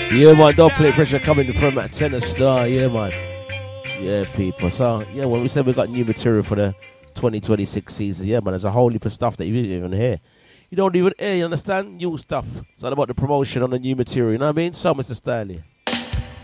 Yeah, man, don't play pressure coming from at Tenor Star. Yeah, man. Yeah, people. So, yeah, when we said we got new material for the 2026 season, yeah, man, there's a whole heap of stuff that you didn't even hear. You don't even hear, you understand? New stuff. It's all about the promotion on the new material, you know what I mean? So, Mr. Stylie.